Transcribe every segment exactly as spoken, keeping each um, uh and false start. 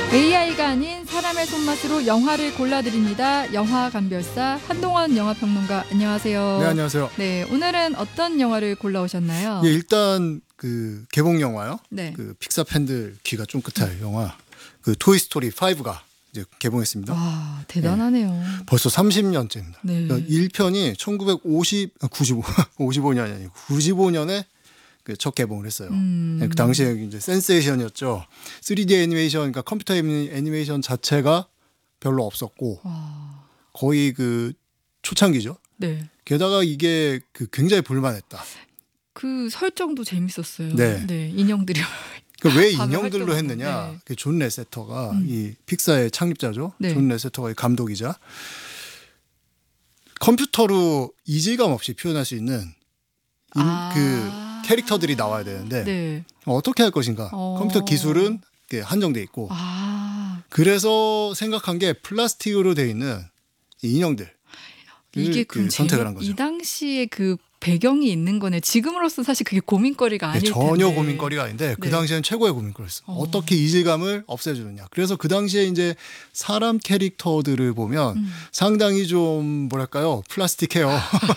에이아이가 아닌 사람의 손맛으로 영화를 골라드립니다. 영화 감별사 한동원 영화평론가 안녕하세요. 네, 안녕하세요. 네, 오늘은 어떤 영화를 골라오셨나요? 예, 일단 그 개봉 영화요. 네. 그 픽사 팬들 귀가 쫑긋할 영화 그 토이스토리 파이브가 이제 개봉했습니다. 와, 대단하네요. 네, 벌써 삼십 년째입니다. 네. 그러니까 일 편이 천구백오십, 구십오, 오십오 년이 아니고 구십오 년에 그 첫 개봉을 했어요. 음. 그 당시에 이제 센세이션이었죠. 쓰리디 애니메이션, 그러니까 컴퓨터 애니메이션 자체가 별로 없었고 와. 거의 그 초창기죠. 네. 게다가 이게 그 굉장히 볼만했다. 그 설정도 재밌었어요. 네. 네, 인형들이. 그러니까 왜 밤에 인형들로 활동하고, 했느냐? 네. 그 존 레세터가 음. 이 픽사의 창립자죠. 네. 존 레세터가 이 감독이자 컴퓨터로 이질감 없이 표현할 수 있는 인, 아. 그 캐릭터들이 나와야 되는데 네. 어떻게 할 것인가? 어. 컴퓨터 기술은 이렇게 한정돼 있고 아, 그래서 생각한 게 플라스틱으로 돼 있는 이 인형들. 이게 그 그럼 선택을 재미- 한 거죠. 이 당시에 그 배경이 있는 거네. 지금으로서 사실 그게 고민거리가 네, 아닐 전혀 텐데. 고민거리가 아닌데 그 네. 당시에는 최고의 고민거리였어. 어. 어. 떻게 이질감을 없애주느냐. 그래서 그 당시에 이제 사람 캐릭터들을 보면 음. 상당히 좀 뭐랄까요 플라스틱해요.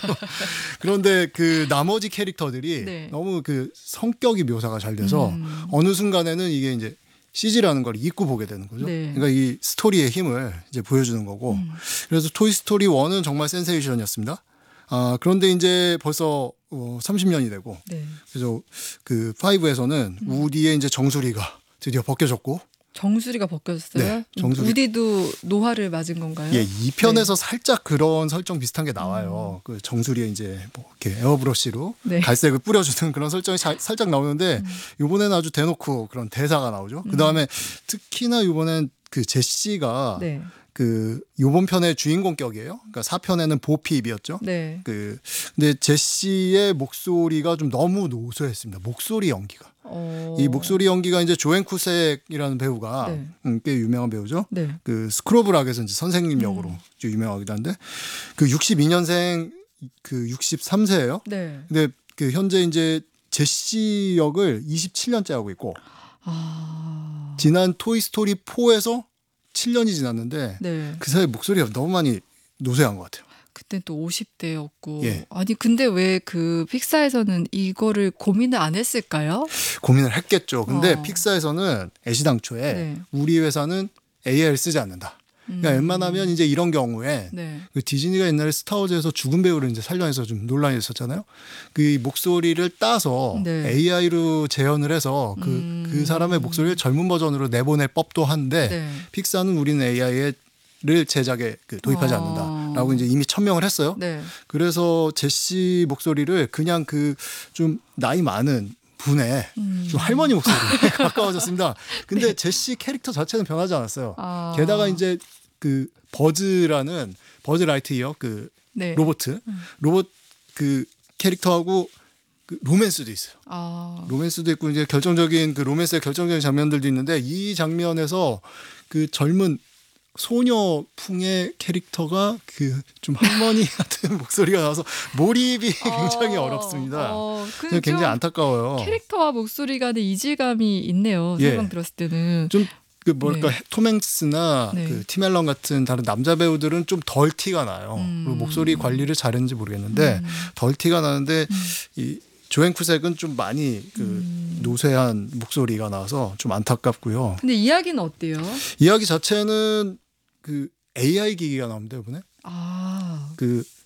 그런데 그 나머지 캐릭터들이 네. 너무 그 성격이 묘사가 잘 돼서 음. 어느 순간에는 이게 이제 씨지라는 걸 잊고 보게 되는 거죠. 네. 그러니까 이 스토리의 힘을 이제 보여주는 거고. 음. 그래서 토이 스토리 원은 정말 센세이션이었습니다. 아, 그런데 이제 벌써 어, 삼십 년이 되고 네. 그래서 그 파이브에서는 음. 우디의 이제 정수리가 드디어 벗겨졌고 정수리가 벗겨졌어요? 네, 정수리. 우디도 노화를 맞은 건가요? 예, 이 편에서 살짝 그런 설정 비슷한 게 나와요. 그 정수리에 이제 뭐 이렇게 에어브러시로 네. 갈색을 뿌려주는 그런 설정이 자- 살짝 나오는데 음. 이번에는 아주 대놓고 그런 대사가 나오죠. 그 다음에 특히나 이번엔 그 제시가 네. 그 요번 편의 주인공 격이에요. 그러니까 사 편에는 보피입이었죠. 네. 그 근데 제시의 목소리가 좀 너무 노쇠했습니다. 목소리 연기가. 어... 이 목소리 연기가 이제 조앤 쿠색이라는 배우가 네. 음, 꽤 유명한 배우죠. 네. 그 스크로블락에서 이제 선생님 역으로 음. 좀 유명하기도 한데 그 육십이 년생 그 육십삼 세예요. 네. 근데 그 현재 이제 제시 역을 이십칠 년째 하고 있고 아. 지난 토이스토리 포에서 칠 년이 지났는데 네. 그 사이 목소리가 너무 많이 노쇠한 것 같아요. 그때 또 오십 대였고. 예. 아니 근데 왜 그 픽사에서는 이거를 고민을 안 했을까요? 고민을 했겠죠. 근데 어. 픽사에서는 애시당초에 네. 우리 회사는 에이아이를 쓰지 않는다. 그러니까 음. 웬만하면 이제 이런 경우에 네. 그 디즈니가 옛날에 스타워즈에서 죽은 배우를 이제 살려내서 좀 논란이 있었잖아요. 그 목소리를 따서 네. 에이아이로 재현을 해서 그, 음. 그 사람의 목소리를 젊은 버전으로 내보낼 법도 한데 네. 픽사는 우리는 에이아이를 제작에 그 도입하지 어. 않는다라고 이제 이미 천명을 했어요. 네. 그래서 제시 목소리를 그냥 그 좀 나이 많은 분의 음. 좀 할머니 목소리에 가까워졌습니다. 근데 제시 캐릭터 자체는 변하지 않았어요. 아. 게다가 이제 그 버즈라는 버즈 라이트이어 그 네. 로봇 로봇 그 캐릭터하고 그 로맨스도 있어요. 아. 로맨스도 있고 이제 결정적인 그 로맨스의 결정적인 장면들도 있는데 이 장면에서 그 젊은 소녀풍의 캐릭터가 그 좀 할머니 같은 목소리가 나와서 몰입이 굉장히 어, 어렵습니다. 어, 근데 그냥 굉장히 좀 안타까워요. 캐릭터와 목소리 간의 이질감이 있네요. 예. 설명 들었을 때는. 좀 그 뭐랄까 네. 톰 행스나 네. 그 팀 앨런 같은 다른 남자 배우들은 좀 덜 티가 나요. 음. 그리고 목소리 관리를 잘했는지 모르겠는데 음. 덜 티가 나는데 음. 이 조앤 쿠색은 좀 많이 그 음. 노쇠한 목소리가 나와서 좀 안타깝고요. 근데 이야기는 어때요? 이야기 자체는 그 에이아이 기기가 나옵니다 이번에. 아. 그